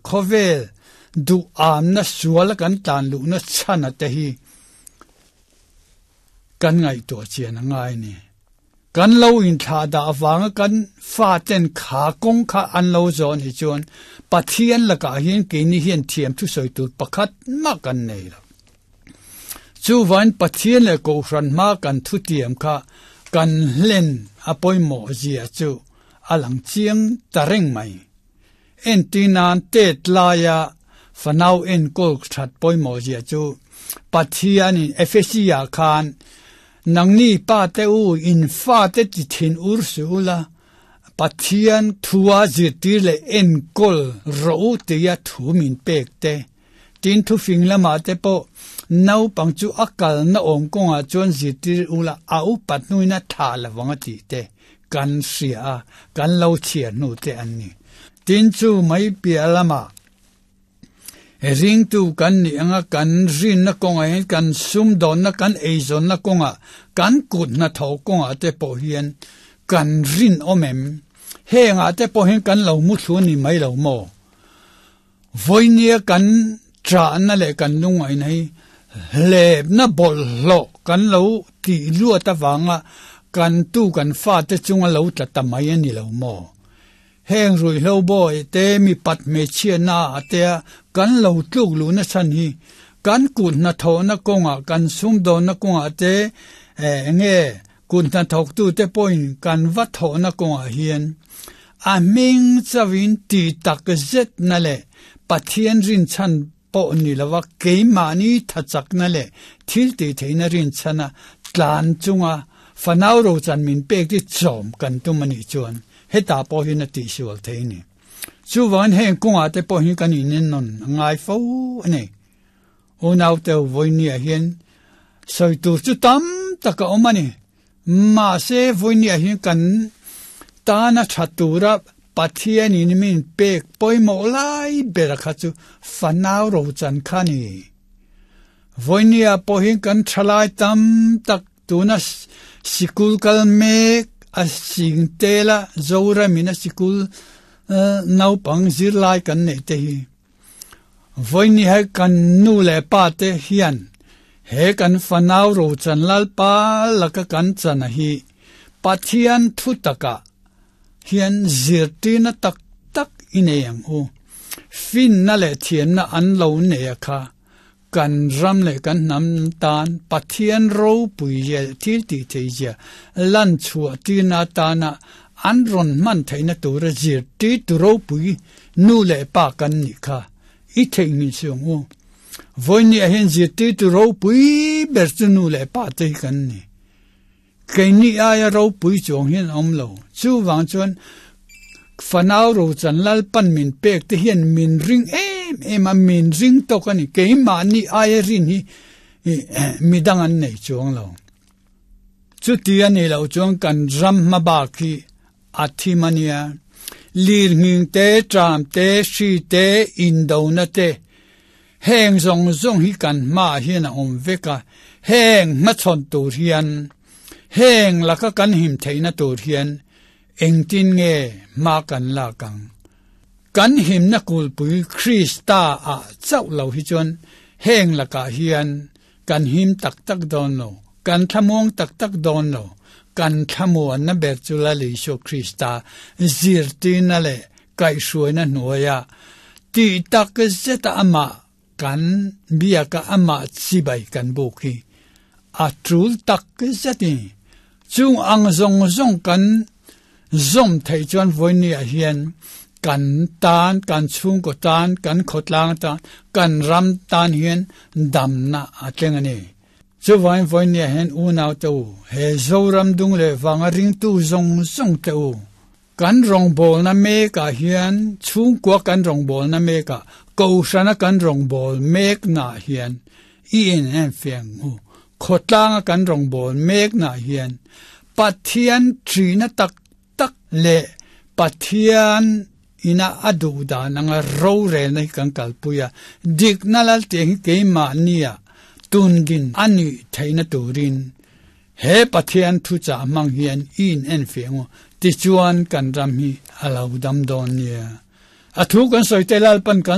khovel du am na sual kan tan lu na chana te hi kan ngai to chian ngai ni kan lo in tha da awang kan fa ten kha kong kha an lo zon hi chon pathian la ka hian ke ni hian thiam thu soi tu pakhat ma kan nei la chu van pathian le ko ran ma kan thu tiam kha kan len apoi mo zia chu alang chiang tareng mai en tinan tet la ya fanau en kol that poi mo zia chu pathian in efesia khan nang ni pa te u in fa te ti thin ur su la pathian thua ziti le en kol ro te ya thu min pek te tin thu fing la ma te po nau pang chu akal na ong kong a chon ziti u la au pat nu na tha la wang ti te kan sia kan lo chia nu te an ni tin chu mai pia lama ring tu kan ni anga kan rin na konga hen kan sum don na kan eizon na konga kan kut na tho konga te po hian kan rin omem he nga te po hen kan lo mu thu ni mai lo mo voinia kan tra na le kan lung ai nei le na bol lo kan lo ti lu ta wanga kan tu kan fa te chunga lo tla ta mai ani lo mo heng rui lo boy te mi pat me chia na te kan lo tluk lu na chan hi kan kun na tho na konga kan sum do na konga te nge kun na thok tu te point kan va tho na konga hian a ming chawin ti tak zet na le pathian rin chan po ni lawa ke ma ni thachak na le thil ti theina rin chana tlan chunga fanau ro chan min pek ti chom kan tu mani chuan heta po hin ti sual theini chu wan heng kunga te po hin kan in non ngai fo ane o nau te voinia hian soi tu chu tam taka omani ma se voinia hin kan ta na thatura pathian in min pek poi mo lai berakha chu fanau ro chan khani voinia po hin kan thalai tam tak tu na sikul kal mek a sing tela zora mina sikul nau pang zir lai kan nei te hi voini ha kan nu le pa te hian he kan fanau ro chan lal pa laka kan chan hi pathian thu taka hian zirti na tak tak ineyang u fin na le thian na an lo ne kha kan ram le kan nam tan pathian ro pui ye thil ti theia lan chua ti na ta na an ron man theina tu ra zir ti tu ro pui nu le pa kan ni kha I thei min sung u voini a hen zir ti tu ro pui ber chu nu le pa te kan ni ke ni aya ro pui chong hian om lo chu wang chuan fanau ro chan lal pan min pek te hian min ring ema min ring to kani ke ma ni ai rin hi midang an nei chuang lo chu ti ani lo chuang kan ram ma ba khi athi mania lir nging te tram te shi te indo na te heng zong zong hi kan ma hian om veka heng ma chon tu hian heng la ka kan him theina tu hian engtin nge ma kan la kang kan him na kul pui Krista a chau lo hi chon heng la ka hian kan him tak tak don lo kan thamong tak tak don lo kan thamo na ber chula li sho Krista zirti na le kai shuai na noya ti tak zeta ama kan bia ka ama chibai kan buki a trul tak zeti chung ang zong zong kan zom thei chuan voini a hian kan tan kan chung ko tan kan khotlang tan kan ram tan hian dam na atleng ani chu vain voini a hen u naw to he zoram dung le wanga ring tu zong zong te u kan rong bol na me ka hian chung ko kan rong bol na me ka ko sana kan rong bol mek na hian in en feng u khotlang kan rong bol mek na hian pathian trina tak tak le pathian ina adu da nanga ro re nei kan kalpuya dik nalal te ke ma nia tundin ani theina turin he pathian thu cha mang hian in en fengo ti chuan kan ram hi alau dam don nia athu kan soitelal pan kan